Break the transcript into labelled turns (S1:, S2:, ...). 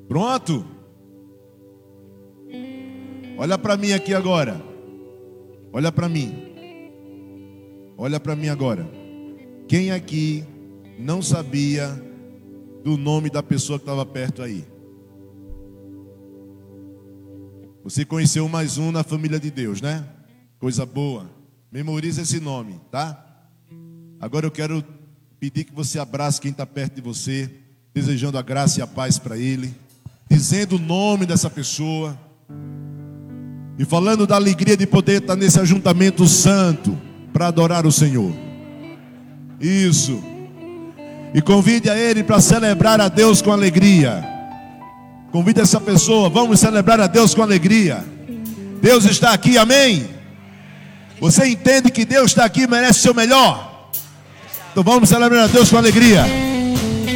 S1: Pronto? Olha para mim aqui agora. Olha para mim. Olha para mim agora. Quem aqui não sabia do nome da pessoa que estava perto aí? Você conheceu mais um na família de Deus, né? Coisa boa. Memoriza esse nome, tá? Agora eu quero pedir que você abrace quem está perto de você, desejando a graça e a paz para ele, dizendo o nome dessa pessoa e falando da alegria de poder estar nesse ajuntamento santo para adorar o Senhor. Isso. E convide a ele para celebrar a Deus com alegria. Convide essa pessoa, vamos celebrar a Deus com alegria. Deus está aqui, amém? Você entende que Deus está aqui e merece o seu melhor? Então vamos celebrar a Deus com alegria.